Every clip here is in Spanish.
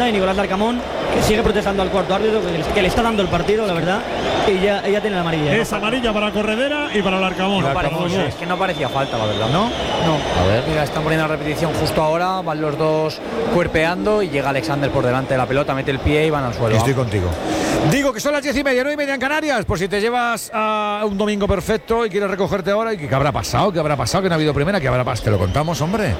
Irlanda, y Nicolás Larcamón, que sigue protestando al cuarto árbitro, que le está dando el partido, la verdad, y ya tiene la amarilla. Es amarilla para Corredera y para Larcamón. Es que no parecía falta, la verdad. ¿No? A ver, mira, están poniendo la repetición justo ahora, van los dos cuerpeando y llega Alexander por delante de la pelota, mete el pie y van al suelo. Estoy contigo. Digo que son las 10:30, 9:30 en Canarias. Por si te llevas a un domingo perfecto y quieres recogerte ahora, y ¿qué habrá pasado? ¿Qué habrá pasado? Que no ha habido primera, ¿qué habrá pasado? Te lo contamos, hombre.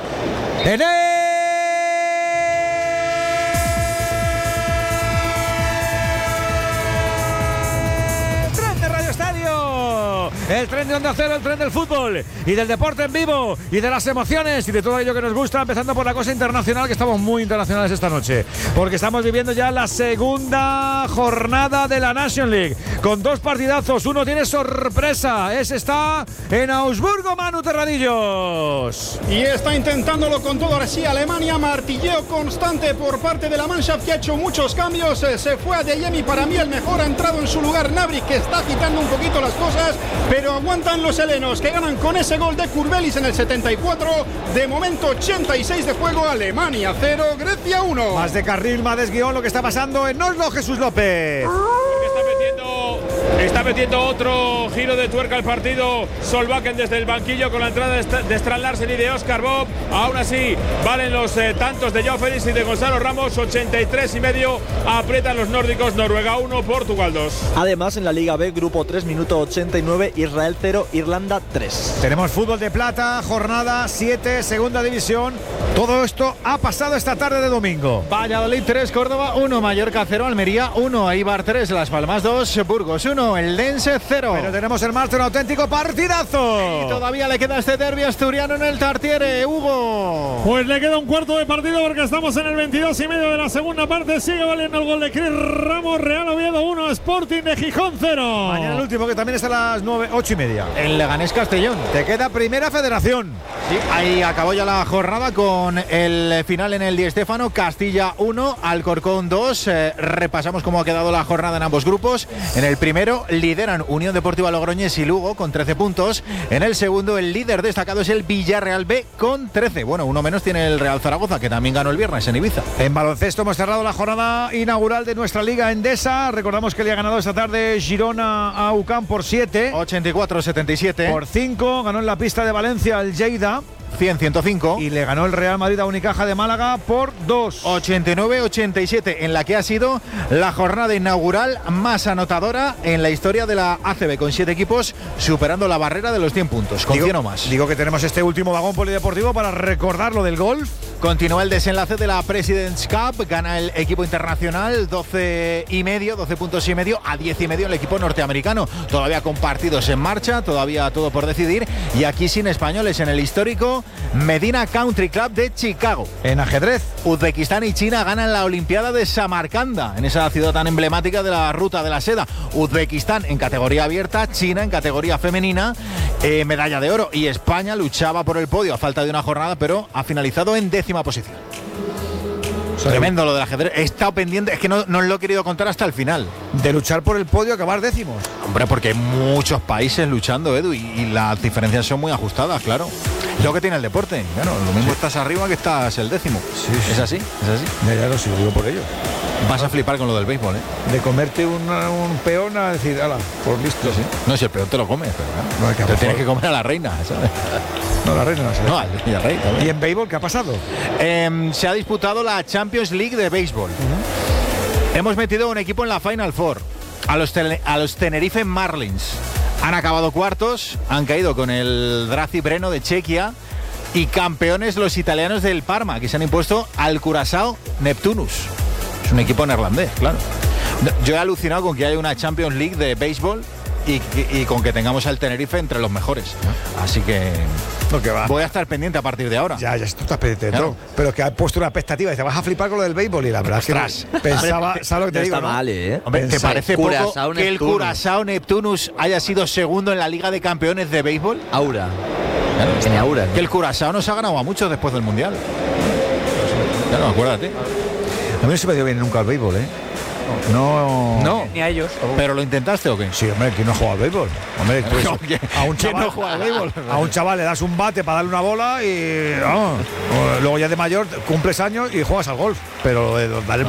El tren de Onda Cero, el tren del fútbol y del deporte en vivo y de las emociones y de todo ello que nos gusta, empezando por la cosa internacional, que estamos muy internacionales esta noche, porque estamos viviendo ya la segunda jornada de la Nation League, con dos partidazos. Uno tiene sorpresa, ese está en Augsburgo, Manu Terradillos. Y está intentándolo con todo. Ahora sí, Alemania, martilleo constante por parte de la Mannschaft, que ha hecho muchos cambios. Se fue a Deyemi, para mí el mejor, ha entrado en su lugar Gnabry, que está agitando un poquito las cosas, pero aguantan los helenos, que ganan con ese gol de Kurbelis en el 74. De momento 86 de juego, Alemania 0, Grecia 1. Más de carril, más de guión, lo que está pasando en Oslo, Jesús López. Está metiendo otro giro de tuerca al partido Solbakken desde el banquillo, con la entrada de Strand Larsen y de Oscar Bob. Aún así valen los tantos de Joao Félix y de Gonzalo Ramos. 83,5 aprietan los nórdicos. Noruega 1, Portugal 2. Además, en la Liga B, grupo 3, minuto 89, Israel 0, Irlanda 3. Tenemos fútbol de plata, jornada 7, segunda división. Todo esto ha pasado esta tarde de domingo. Valladolid 3, Córdoba 1, Mallorca 0, Almería 1, Eibar 3, Las Palmas 2, Burgos 1, el Dense 0. Pero tenemos en marcha un auténtico partidazo. Y todavía le queda este derbi asturiano en el Tartiere, Hugo. Pues le queda un cuarto de partido, porque estamos en el 22,5 de la segunda parte. Sigue valiendo el gol de Cris Ramos. Real Oviedo 1, Sporting de Gijón 0. Mañana el último, que también es a las 8:30. El Leganés Castellón. Te queda Primera Federación. Sí, ahí acabó ya la jornada con el final en el Di Stéfano. Castilla 1, Alcorcón 2. Repasamos cómo ha quedado la jornada en ambos grupos. En el primero lideran Unión Deportiva Logroñés y Lugo con 13 puntos. En el segundo, el líder destacado es el Villarreal B con 13. Bueno, uno menos tiene el Real Zaragoza, que también ganó el viernes en Ibiza. En baloncesto hemos cerrado la jornada inaugural de nuestra Liga Endesa. Recordamos que le ha ganado esta tarde Girona a UCAM por 7. 84-77. Por 5 ganó en la pista de Valencia el Lleida. 100-105. Y le ganó el Real Madrid a Unicaja de Málaga por 2. 89-87, en la que ha sido la jornada inaugural más anotadora en la historia de la ACB, con 7 equipos superando la barrera de los 100 puntos, con 100 o más. Digo que tenemos este último vagón polideportivo para recordar lo del golf. Continúa el desenlace de la President's Cup, gana el equipo internacional 12 puntos y medio a 10,5 el equipo norteamericano. Todavía con partidos en marcha, todavía todo por decidir, y aquí sin españoles en el histórico Medina Country Club de Chicago. En ajedrez, Uzbekistán y China ganan la Olimpiada de Samarcanda, en esa ciudad tan emblemática de la Ruta de la Seda. Uzbekistán en categoría abierta, China en categoría femenina, medalla de oro, y España luchaba por el podio a falta de una jornada, pero ha finalizado en 10ª posición. Tremendo lo del ajedrez. He estado pendiente, es que no os lo he querido contar hasta el final. De luchar por el podio, acabar décimos. Hombre, porque hay muchos países luchando, Edu, y las diferencias son muy ajustadas, claro. Lo que tiene el deporte. Bueno, lo mismo estás arriba que estás el décimo. Sí. Es así, es así. Ya lo sigo, digo por ello. Vas a flipar con lo del béisbol, ¿eh? De comerte un peón a decir, ala, por listo. Sí. No, si el peón te lo comes, pero no hay que te tienes que comer a la reina, ¿sabes? No, la reina no se no, al rey también. ¿Y en béisbol qué ha pasado? Se ha disputado la Champions League de béisbol. Hemos metido un equipo en la Final Four, a los Tenerife Marlins. Han acabado cuartos, han caído con el Drazi Breno de Chequia, y campeones los italianos del Parma, que se han impuesto al Curaçao Neptunus. Es un equipo neerlandés, claro. Yo he alucinado con que haya una Champions League de béisbol y con que tengamos al Tenerife entre los mejores. Así que voy a estar pendiente a partir de ahora. Ya, tú estás pendiente de todo. Pero es que has puesto una expectativa y te vas a flipar con lo del béisbol, y la verdad es que pensaba, ¿sabes lo que te no digo? Está mal, ¿eh? Hombre, ¿te parece poco que el Curaçao Neptunus haya sido segundo en la Liga de Campeones de béisbol? Aura. Claro, tiene aura, ¿no? Que el Curaçao nos ha ganado a muchos después del Mundial. Claro, acuérdate. A mí no se me dio bien nunca al béisbol, ¿eh? No. Ni a ellos. ¿Pero lo intentaste o qué? Sí, hombre, ¿quién no ha jugado al béisbol? Hombre, pues, a un chaval, no juega al béisbol? A un chaval le das un bate para darle una bola y luego ya de mayor cumples años y juegas al golf. Pero darle